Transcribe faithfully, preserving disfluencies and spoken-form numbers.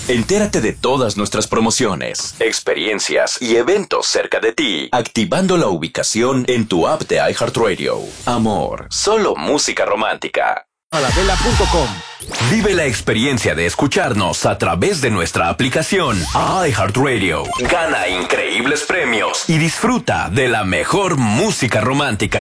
Entérate de todas nuestras promociones, experiencias y eventos cerca de ti, activando la ubicación en tu app de iHeartRadio. Amor, solo música romántica. Falabella punto com. Vive la experiencia de escucharnos a través de nuestra aplicación iHeartRadio. Gana increíbles premios y disfruta de la mejor música romántica.